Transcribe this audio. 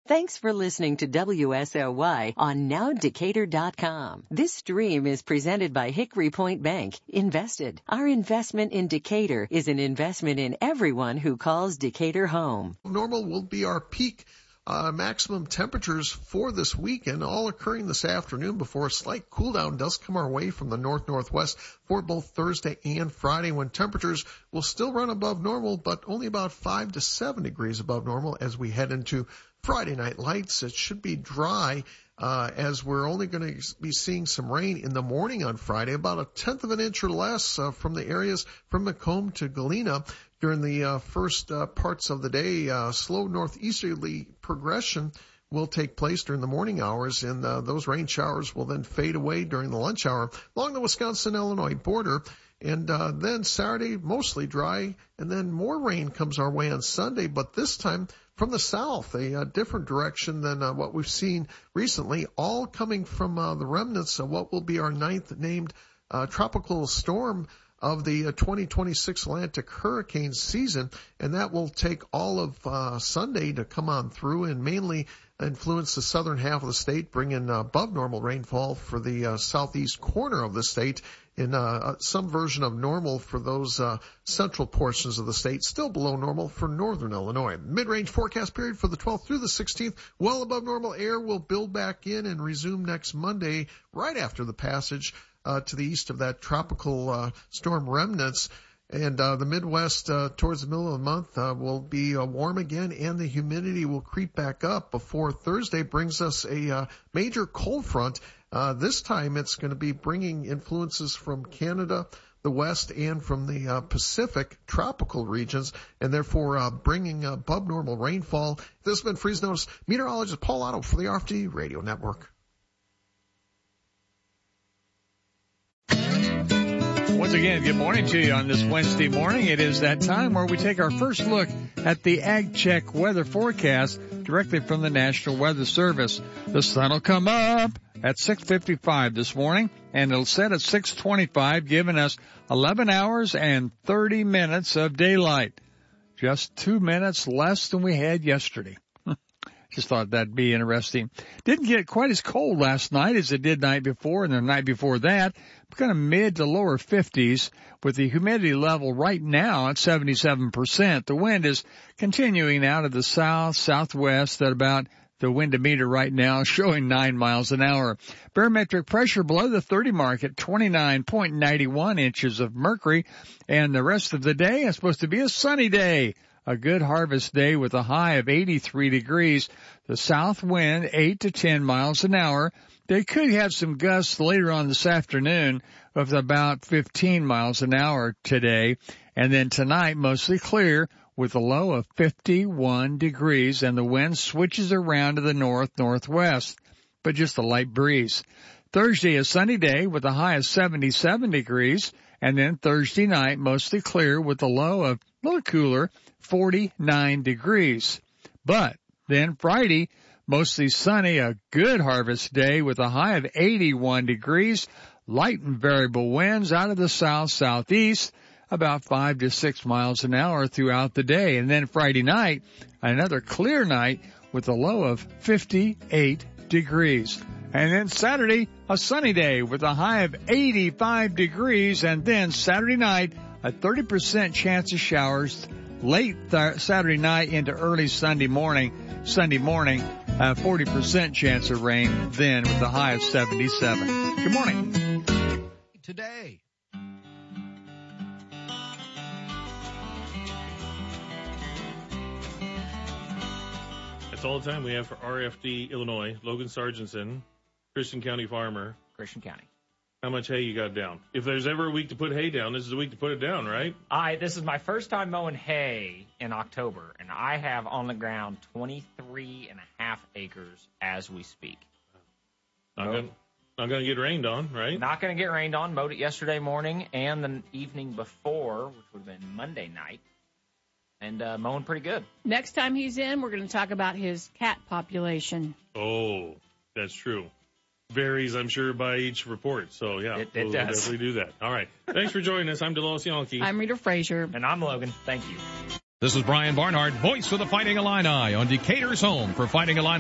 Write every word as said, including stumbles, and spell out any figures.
Thanks for listening to W S L Y on now decatur dot com. This stream is presented by Hickory Point Bank. Invested. Our investment in Decatur is an investment in everyone who calls Decatur home. Normal will be our peak uh, maximum temperatures for this weekend, all occurring this afternoon before a slight cool down does come our way from the north-northwest for both Thursday and Friday, when temperatures will still run above normal, but only about five to seven degrees above normal as we head into Friday night lights. It should be dry, uh, as we're only going to be seeing some rain in the morning on Friday, about a tenth of an inch or less uh, from the areas from Macomb to Galena during the uh, first uh, parts of the day. Uh, slow northeasterly progression will take place during the morning hours, and uh, those rain showers will then fade away during the lunch hour along the Wisconsin-Illinois border. And uh, then Saturday, mostly dry, and then more rain comes our way on Sunday, but this time from the south, a, a different direction than uh, what we've seen recently, all coming from uh, the remnants of what will be our ninth named uh, tropical storm of the uh, twenty twenty-six Atlantic hurricane season, and that will take all of uh, Sunday to come on through and mainly influence the southern half of the state, bringing uh, above normal rainfall for the uh, southeast corner of the state, in uh, some version of normal for those uh, central portions of the state, still below normal for northern Illinois. Mid-range forecast period for the twelfth through the sixteenth, well above normal. Air will build back in and resume next Monday right after the passage uh, to the east of that tropical uh, storm remnants. And uh, the Midwest uh, towards the middle of the month uh, will be uh, warm again, and the humidity will creep back up before Thursday brings us a uh, major cold front. Uh, this time it's going to be bringing influences from Canada, the West, and from the uh, Pacific tropical regions, and therefore uh, bringing uh, above normal rainfall. This has been Freeze Notice meteorologist Paul Otto for the R F D Radio Network. Once again, good morning to you on this Wednesday morning. It is that time where we take our first look at the Ag Check weather forecast directly from the National Weather Service. The sun will come up at six fifty-five this morning, and it'll set at six twenty-five, giving us eleven hours and thirty minutes of daylight. Just two minutes less than we had yesterday. Just thought that'd be interesting. Didn't get quite as cold last night as it did night before, and the night before that, kind of mid to lower fifties, with the humidity level right now at seventy-seven percent. The wind is continuing out of the south, southwest at about the windometer right now showing nine miles an hour. Barometric pressure below the thirty mark at twenty-nine point nine one inches of mercury, and the rest of the day is supposed to be a sunny day. A good harvest day with a high of eighty-three degrees. The south wind eight to ten miles an hour. They could have some gusts later on this afternoon of about fifteen miles an hour today. And then tonight, mostly clear with a low of fifty-one degrees, and the wind switches around to the north-northwest, but just a light breeze. Thursday, a sunny day with a high of seventy-seven degrees. And then Thursday night, mostly clear with a low of a little cooler, forty-nine degrees. But then Friday, mostly sunny, a good harvest day with a high of eighty-one degrees, light and variable winds out of the south-southeast, about five to six miles an hour throughout the day. And then Friday night, another clear night with a low of fifty-eight degrees. And then Saturday, a sunny day with a high of eighty-five degrees. And then Saturday night, a thirty percent chance of showers late th- Saturday night into early Sunday morning. Sunday morning, a forty percent chance of rain then with a high of seventy-seven. Good morning. Today. That's all the time we have for R F D Illinois. Logan Sargentson, Christian County farmer. Christian County. How much hay you got down? If there's ever a week to put hay down, this is a week to put it down, right? I this is my first time mowing hay in October, and I have on the ground twenty-three and a half acres as we speak. Not gonna, not gonna get rained on, right? Not gonna get rained on. Mowed it yesterday morning and the evening before, which would have been Monday night, and uh, mowing pretty good. Next time he's in, we're going to talk about his cat population. Oh, that's true. Varies, I'm sure, by each report. So, yeah, it, it we'll does. definitely do that. All right. Thanks for joining us. I'm Delos Yonke. I'm Rita Frazier. And I'm Logan. Thank you. This is Brian Barnhart, voice of the Fighting Illini on Decatur's home for Fighting Illini.